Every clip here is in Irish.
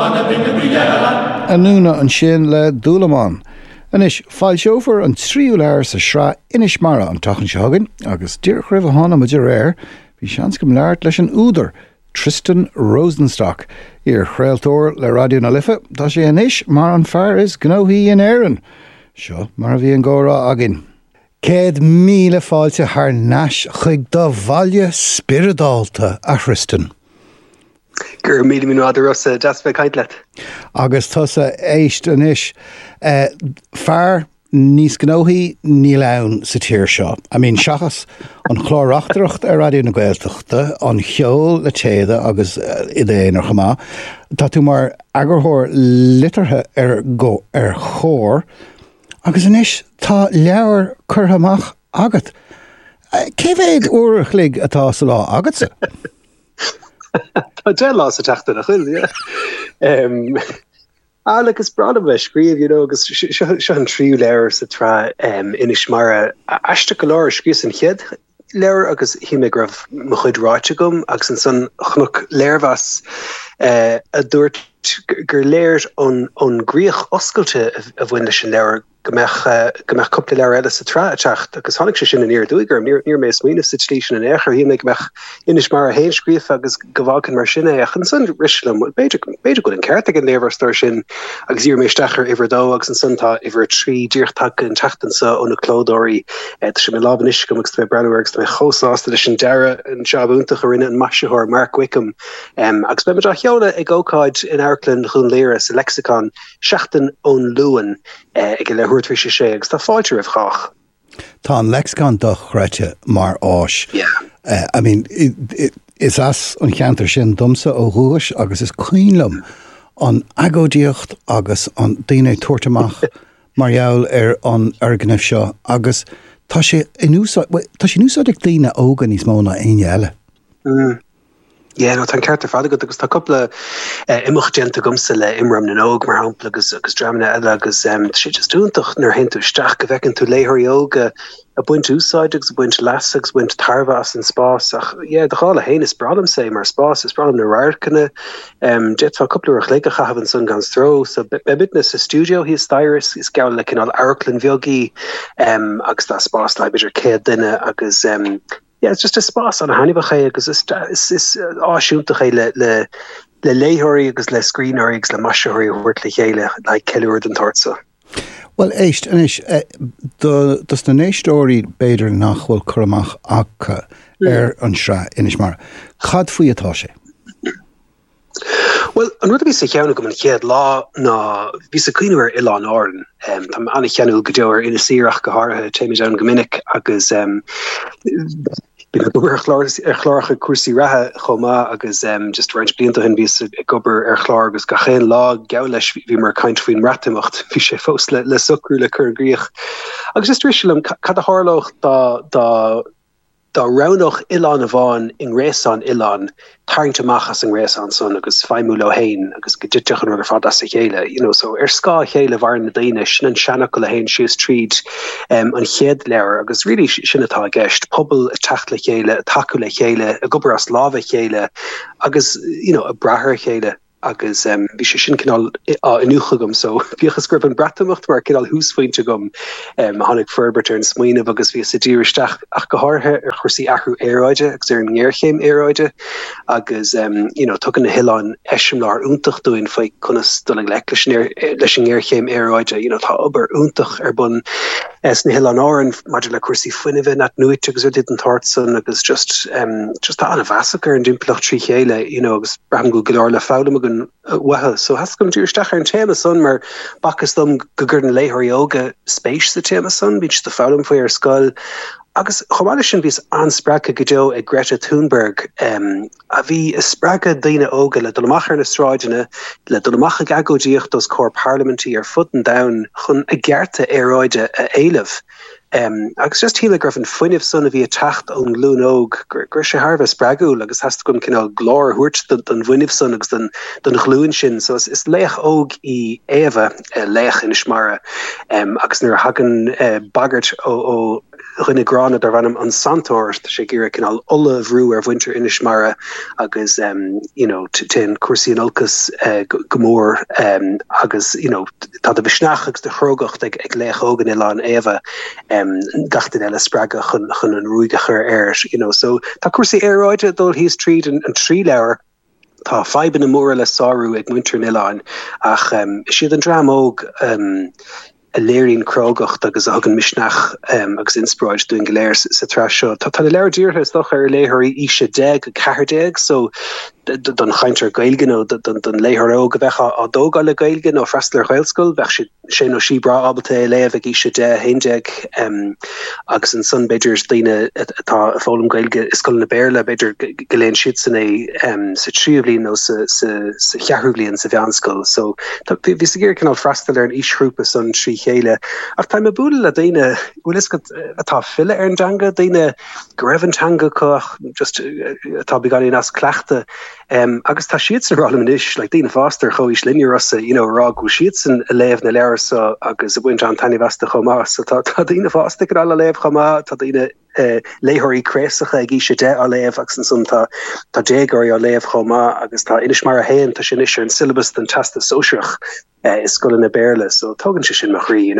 Anúna an sin le dúlamáin. Anis fáil seofer an tríú leir sa sra inis mara an tachan seagan, agus dúr chrimh a hána muidir réir, bhí seans go mleart leis an údar, Tristan Rosenstock, ar chréaltóir le Radio na Lifa, tá sé inis mar an fear is gnóthaí in éireann. Seo mar bhí an gcóra agin. 100,000 fáilte haar neis chuig do bhaile spiridáalta a Tristan. Gur míle minúada rosa jaspa caintlet. Agus tusa éist anis fear níos gnóthaí ní len sa tír seo. I mean, seachas an chlárachtareacht ar Radio na Gaeltachta, an cheol le téada agus idéanar chamá, tá tú mar agurthóir litartha ar chóir, agus anis tá leabhar curthamach agat. Cé bhéad uairich lig atá sa lá agatsa? Tá dé lá sa teachta na chuil, yeah. Agus brada bheith scríomh, agus seo an tríú léir sa trá inis mara aiste go láir scríos an chiad léir agus hí grabh mo chuid ráite gom agus an san chnoc léirhas a dúirt gur léir an gríoch oscailte a bhain sin léir gomach couple leir eile sa trá teacht agus tháinig sé sin an níor dúigar níor mé smaoineh sa tlí sin an éair hí mech inis mar a héin scríomh agus gohhacan mar sin éach an san rislam beidir go an ceirrta an léirhar stóir sin agus íor méisteachar ihar dó agus an santá ihar trí díochtach an teachtansa ónna clódóirí sin mé lában is gomgus mé breúirgus mé chosáasta leis an deire an seabúntaach rinne an maiseúir Mark Wickham agus be a cheola ag ócáid in Airclan chun léire sa lexicon seachtain ón luúan ag le thuirtrí sé agus tá fáilte rah chach. Tá an lexicon do chreite mar áis. I mean, is as an cheantar sin dumsa ó thuais agus is cuinlam an agódíocht agus an daine tuairteach margheall ar an organíh seo agus tá sé núsáid ag daine ógan níos móna aine eile. Yeah, no, tan ceartar fada go agus tá coppla imachgénta gomsa le imram na óg mar hampla agus dramna eile agus sé just dúntaach nar hen tú isteach go bhecinn tú léthirí óga a buint úsáid agus a buint las agus buint tarvas an spás ach de chála héin is bralam sé mar spás is bralam na raircanna jet fá coppla léige chahabn sun gans thró so bebitna sa studio hí stairis is gail le cinál Airclan bheogaí agus tá spás le beidir céad duine agus it's just a spás an hanibachché agus is áisiúntaché le léthirí agus le scrínirí agus le maiseúirí bhuiirt le chéile le ceúir an tartsa. Well, éist, anis, dus na néistóirí beidir nachhfuil churamach acha ar an sra inis mar. Cad faoi atá sé? Well, an rud a bhí sa cheanna go an chéad lá ná bhí sa cuiinehar ile an áireann. Tá anna cheanú go deir ina síreach go hátha téimiid an gomininic agus bin chláircha cuasí rathe chomá agus just range blianta hin bhí gobar chláir agus go chéan lá geall leis bhí mar caint faoin ratimicht bhí sé fós le sucrú le chur gríoch. Agus just riisilam cad a hárlóch dá ránach Ilan a bháin in réasán Ilan tarintach an réasán son agus feimú le hain agus go ditteach an rugur fad as a chéile so scá chéile bhar na daine sin an seanna go le hain sios tríd an chéad leir agus ri sinnatá gist pobl a techt le chéile taú le chéile a gobar as lábh chéile agus a brathir chéile agus bhí sé sin cinál inúcha gom so bhíochas grib an bratamocht mar cinál húsfuinte gom tháinig Ferbert ar an smaoineh agus bhí sa ddíiristeach ach go hátha ar chuirsaí ahrú éráide agus ar an ggéirchéim éráide agus tugann na hián eisiom lár úntaach dúin faoi chunas doling le leis an ggéirchéim éráide tá obair úntaach ar bun na hián áan maidir le cuasaí fuineh na nuit agus ar dit an tartsan agus just tá anna bheasachar an dimpleach trí chéile agus braham go leir le fálam wethe so has gom dúirsteach ar an téama son mar bachas dom go gur an léthirí óga spéis sa téama son bhí de fálam faoi ar scoil agus chomáile sin bhís anspracha go deo ag Greta Thunberg a bhí is spracha daine óga le dolamachar na stráidena le dolamach ag agódíocht dos cór parlamentí ar fut an down chun a gcearta éráide a éileh agus just híle graf an foiineh son a bhí tacht an glúnóg gre sé Harbh spragu agus has gon cinál glór huirt den bhuiineh son agus den glúin sin so is léch óg í éha léch in ismara agus nuair hagan bagart ó rinne grana ar bhanam an Santor sé gur cinál olahrú ar bhainter in ismara agus ten cuasaí an olcas gomór agus tá a bhisneach agus de chrógacht ag léch ógan i lá an éha gatain eile spraga chun an ruúigechar so tá cuasaí éráide dul híos tríd an trí leabhar tá feiban na móra le sáú ag muintir Miláin ach siad an drámóg a léirín crogacht agus agan misnach agus inspráid doing goléir sa traseo. Tá leir díirthe stoch ar léthirí ise 10 a 40 so don chainter gailgan ó don léthiró go bheitcha á dógáil le gailgan ó freistlar gailscoil bheith sé nó si bra abalta léamh ag ise 10 agus an son beidir daine atá fólam gailge iscoil na béirle beidir goléon siad san é sa tríomhlín nó sa chearúblíonn sa bheanscoil so bhí sa ggéir cinál freistal ar an ishrúpa san trí chéile ach tá a búla le daine bhfuil is atá fille ar an danga daine go raibh an tanga coch just atá begaí as cleachta agus tá siad san rálam inis le daine fáster choís linne rosa rá go siad san a léamh na leir so agus a buint an taine vasta chomá so tá daine fásta go a léamh chomá tá daine léthirí créasacha ag ise 10 a léamh agus an sun tá dégarí a léamh chomá agus tá inis mar a héan tá sin is an syllabus den testa sóisiach is scoil na béirle so tugann se sin machrí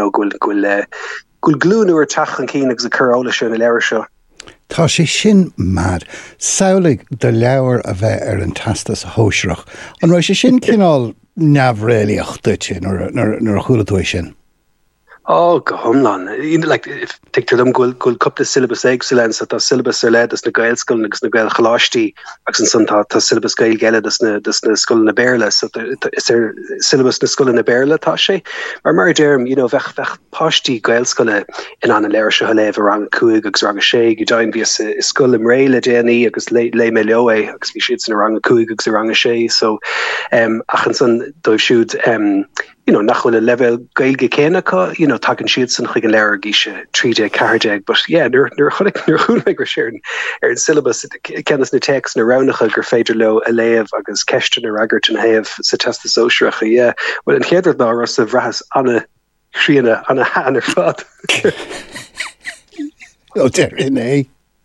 gúil glúnúair tachan cí agus a churála sin na leir seo. Tá sé sin mad. Saoigh de leabhar a bheith ar an tastas hóisireach. An roi sé sin cinál neamhréalaíocht duite nar a chuúlaú sin. Oh, go homlan. Tiktar dom gul couple syllabus excellence at syllabus le das na gaelscoil agus na gael chalátí agus an sun tá syllabus gael geile das na scoil na béirle so is syllabus na scoil na béirle tá sé mar derm bheith pátí gaelscoile in an leir se léh rang cuaig agus rang sé go dain bí scoil im réile déanaí agus le mé leé agus bhí siad san rang cuaig agus rang sé so achan san dóibh siúd nachhfuil a level gailge cénacha tagan siad san chuig an leir gíise 3 4 but nuair chuúil me gur séan ar an syllabus cenas na text na ranacha gur féidir le a léamh agus ceiste na ragart an héamh sa testa sóisireacha bhfuil an chéidir ná ras a bhrethas anna chríanna anna háan ar fad. Ó deir in é?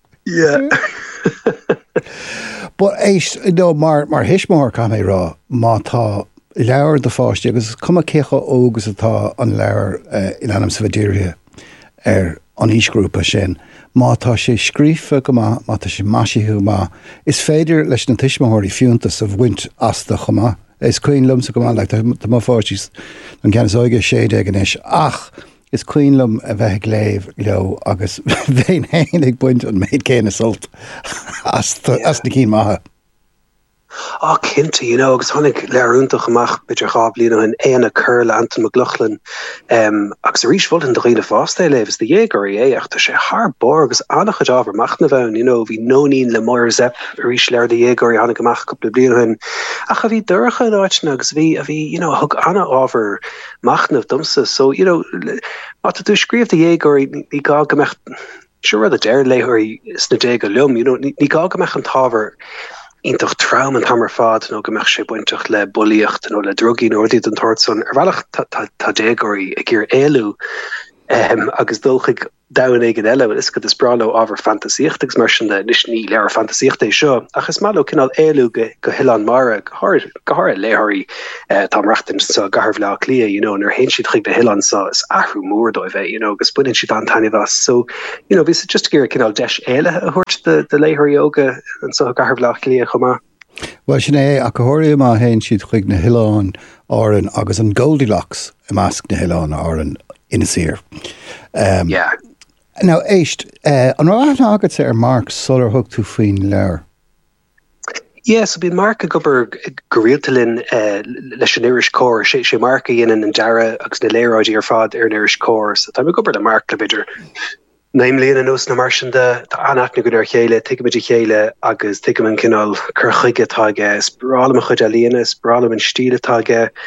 But éis mar hismór cá mé rá má tá leabhar de fáiste agus cuma cécha ógus atá an leabhar in anam sa bhdíirithe ar an ísgrúpa sin má tá sé scrífa go má tá sé maisithe má is féidir leis na tuismóirí fiúnta sa bhaint asta chumá is cuoin lumsa go má le tá má fáistí an ceanóige 60 inis ach is cuoinlumm a bheith léamh leo agus bhéon héin ag buint an méid céine sult as na cí maithe. Kinte agus tháinig leúntaach amach bidir chá bliana an éana chur le Anton McLaughlin agus a rísfol in do riile fásta leh is de dhéagarí ach tá sé thbor agus annach dábhar machna bhain bhí nóín le mar zep a rís leir de dhéagarí anna goach coppla blianahin ach a bhí dúcha áitna agus bhí a bhí thug anna ábhar machnamh dumsa so má tú scríomh de dhéagarí ní gá gomecht siú rud a deir léthirí is na dé go lum ní gá gomeach an tábhar Intoch traum an hammer fad no gemach sé buintach le bolíocht no le drogi noordí an tortson bhealach tá dégorí ag gur éú agus dulchaig dain igen eile is go is bralo áwer fantasíochttegs mar de nis ní lear fantasíochtta seo achas malo cinál éú go hián mara gahar léthirí táreachtain sa gaharh le lia nar hen siad chuig de hián sa is ahrú mór dóibh agus buinn siad an taine was so ví se just gur cinál deis éile a thuirt de léthirí óga an sa gaharh le lia chumá. Well sin é a gothir má hen siad chuig na hián áan agus an Goldilocks i measc na hián áan ina sir. Now éist an ráth agat ar Mark solar thug tú faoin leir. So bí Mark a gobar goréaltalinn leis an Irish cór sé Mark a dhéanaan an deara agus na léráidí ar fad ar an Irish cór so tá gobar le Mark le beidir Naimlíon an nos na marsanda tá annach na go ar chéile tuimiid chéile agus tuim an cinál chur chuige táige sprálam a chud a líana sprálam an stíle táige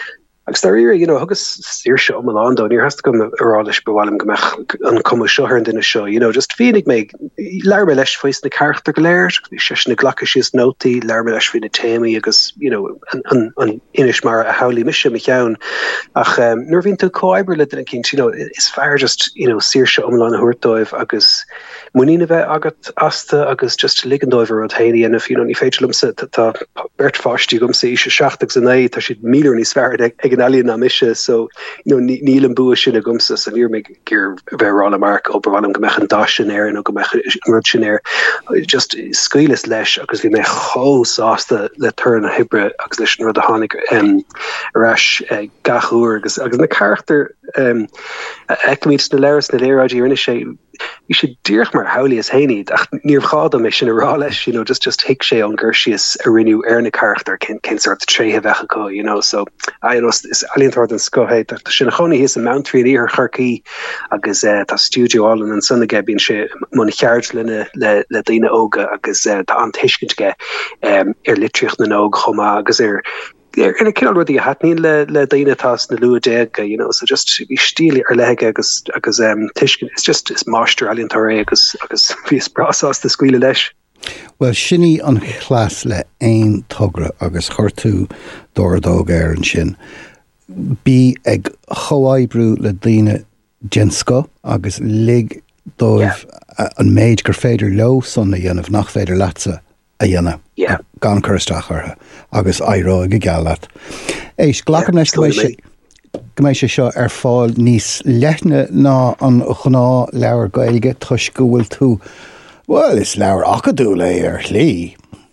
agus daar agus séirse om an do hier has kom errális bewalm gemach an kom shoher in dinne show just fénig me leir me leis foist na karter geléir se na glake is noti leir me leis fi de témi agus an inis mar a hauli mis me jaun ach nur vin to koiberle in kind is fair just séirse omlan hoortoif agus munine we agat asta agus just ligendoiver rot heini en if ni fételumse dat bert fasti gom se se 60 an nei ta si míler ní sver egen alien na mise so nílen bu sin a gomse san hier me gur verrá mark op an gemechen dasinnéir no gemechen just skuiles leis agus vi me choáste le turn a hibre agus lei ru a hannig ras gachoer agus na karakter ekmid na leras na léradí rinne sé you should dearch mar hauli is heinig ach neer gade me sin ra leis just hiik sé an Gersius a rinnew erne karakter ken sort trehe weche go so is alienthart an skoheit dat sin choni his a Mountry her charki agus ta studio allen an sonnige bin se man jaartlinne le dine oge agus an tiiskentge litricht na oog choma agus in a kill rudi hat ni le daine tas na luadeg so just vi stili lege agus tiisken it's just is master alientare agus vis brasas de squeele leis. Well sinní an chlas le ein tugra agus chortú dódóg an sin. Bí ag choáibrú le daine jensko agus lig dóibh an méid gur féidir lo son na dhéanamh nach féidir latsa a dhéanamh. Gan chustachar agus airó go galat. Éis glacham leis goméis seo ar fáil níos lethne ná an chná leabhar gaeilge tuis go bhfuil tú. Well, is leabhar acadú le ar lí.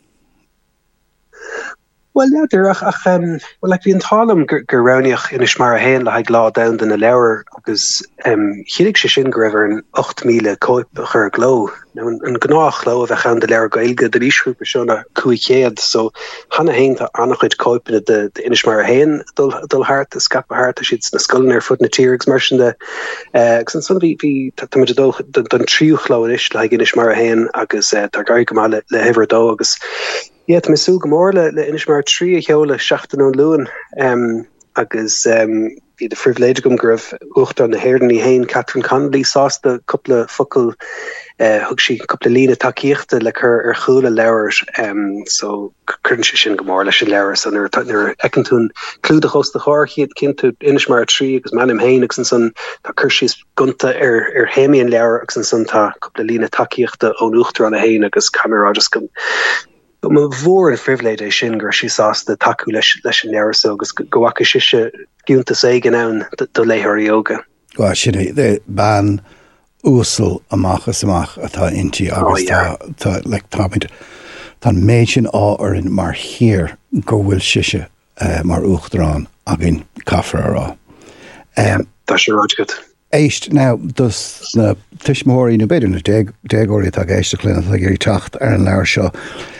Well ach well like vi an talm gur raneach inis mar a hen le haag lá down den a lewer agus chiig se sin gover an 8 míle koip chur glo an gnách lo a an de lewer gailge de rísgrúpe sena cuichéad so hanna héint annachchuid koipine de inis mar a hen dul hart a skap hart si na skullen er fut na tírigs mar de san son vi den triúchlá is le inis mar a hen agus tar gar go le hever do agus Ja, me so gemorle le inis mar trí heole 16 an loen agus vi de frivilegum gref ucht an de herden die heen Catherine Connolly saas de couple fukkel hug si couple line takiechte le er chole lewers so kun sin gemorle sin lewers an er ekken toen klude hos de haar het kind to inis mar trí agus man im heen ik son dat kursis gunte hemien lewer ik son ta couple line takiechte on ucht an heen agus camera just kom ma voor en frivolé sin gur si sás de taku leis leir so agus gohacha siise giúnta éigen ann do léthir yoga. Well sinna de ban úsal amachchas amach atá intí agus tá le tá méid sin áin mar hir gur bhfuil siise mar uchtrán a gin caafar ará. Tá sé ráid. Éist ná dus na tuismóirí na beidir na dégóirí tá éiste léna a gurí tacht ar an leir seo.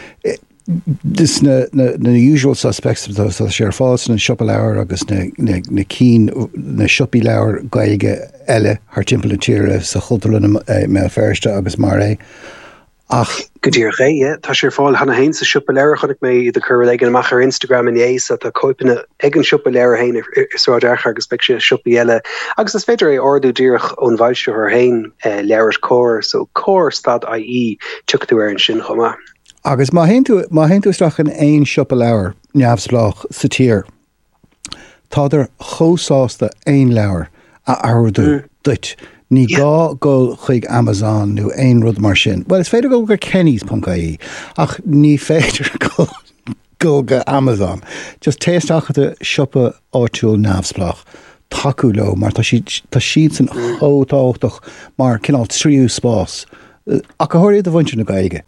This na usual suspects of those sé fáilsan an siopa leabhar agus na cín na siopi leabhar gailge eile haar timppel an tíre sa chultarlan me ferste agus mar é. Ach Godir ré tá sé fáil hanna héin sa siopa leabhar chunig mé de chur igen amach ar Instagram in ééis a coipine egen siopa leabhar héin isrá decha agus be se siopi eile agus is féidir é ordú díirech ón bhailse ar héin leabhar cór so cór.ie tuchtú ar an sin chomá. Agus má hen tú strach an ein siopa leabhar neamhsplách sa tír. Táidir chósáasta ein leabhar a ardú duit. Ní gá go chuig Amazon nó ein rud mar sin. Well, is féidir go gur Kennys.ie ach ní féidir go Amazon. Just téisteach de siopa áitiúil neamhsplách. Taú lo mar tá siad san ótáchtach mar cinál tríú spás. A go háirí a bhaint na gaige.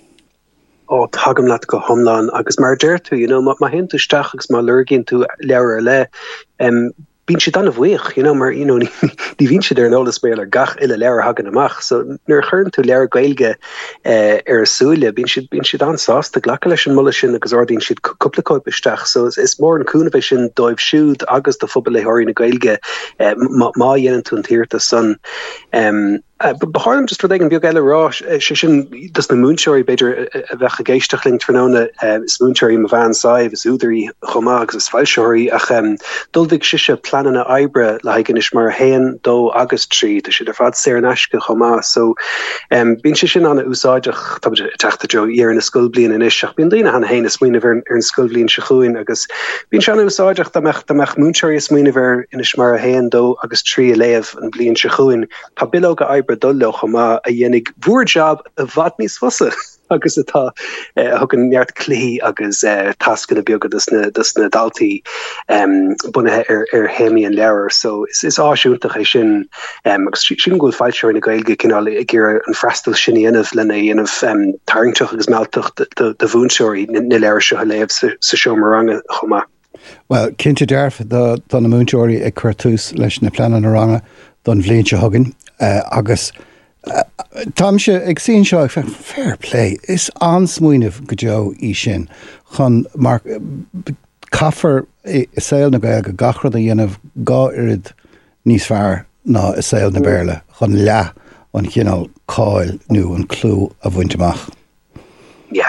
Tagam laat go homlaan agus mar deirtu ma hen tú stach agus ma lurgin tú lewer le bin si dan bhuiich mar die vin si er no speler gach ile lewer hagen amach so nur churn tú lewer gailge soule bin si dan sás de glakelechen mulle sin agus ordin si kuplekoip bestach so is mór an koene sin doibh siúd agus de fubal le horí na gailge ma jennen tún tíirta son beharm just verdegen bio geile ra sin dus na moonshori beidir a bheitcha géisteach linkt vernona is moonshori ma van sai is úderí chomag is falshori ach duldig sise plannen a ibre le is mar hen dó agus trí de si er fad sé an aske choma so bin si sin an úsáideach teachta jo ar in a skul blian in isach bin lína an héin smuoine ver ar an skul blian se chuin agus bin se an úsáideach da meach moonshori smuoine ver in is mar hen dó agus trí a léh an blian se chuin tá bilog a ibre dullo choma a dhénig bhuajob a bhat níos fosa agus atá thugann neart clí agus tascan a beag dus na daltaí bunathe ar héimi an leabhar so is áisiúntaach é sin agus sin gúil fáilseir na gailge cinál i ggéar an freistal sin dhéanamh lena dhéanamh tarintach agus mealtach de bhúnseirí na leabhar seo a léamh sa seomranga chomá. Well, cinnte dearfa don na múnseirí ag chuirtús leis na planan aranga don bhléonse thugann agus Tám se ag sín seo fair play is ansmuoineh go deo í sin chun mar caafar saoil na gail go gachrad a dhéanamh gá irid níos fearr ná is saoil na béirle chun le an cinál cáil nó an clú a bhaintteach. Yeah.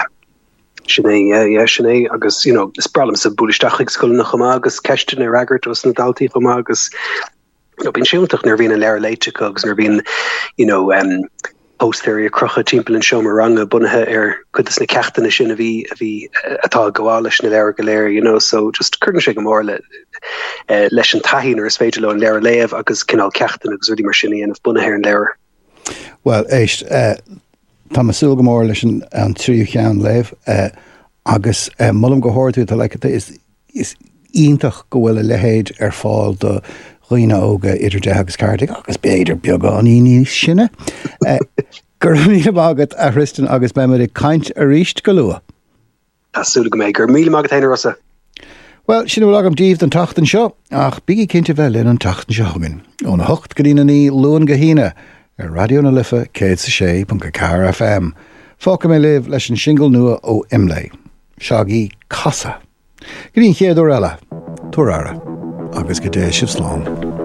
Sinné agus is bralam sa búlisteach ag scoil nach chomá agus ceiste na ragart os na daltaí chomá agus bin siúntaach nar bhíon a leir leite agus nar bhíon postéir crocha timppel an seomranga bunathe ar chutas na ceachtainna sin a bhí atá goáil leis na leir go léir so just chuann sé go mór leis an taín ar is féidir le an leir léamh agus cinál ceachtain agus ruí mar sinna anmh bunathe ar an leir. Well éist tá masúil go mór leis an tríú cheann léamh agus mullam go háirú tá le is ionintach go bhfuil a lehéid ar fáil do roiine óga idir de agus cardig agus beidir beagán í sinne. Gur míle mágad a Hriston agus beimiid caint a ríist go lua. Tásúla go méid gur míle mágad héine rosa. Well, sin bhfuil agam díomh an tachtan seo ach bigí cinnte bheith linn an tachtan seo hagann. Ón hocht go dtíana ní luan go híine ar radio na lifa 106.4 FM. Fáca mé libh leis an single nua ó Imlay. Seagaí Casa. Go dtíon chéadú eile, tuaire agus go dé sibh slán.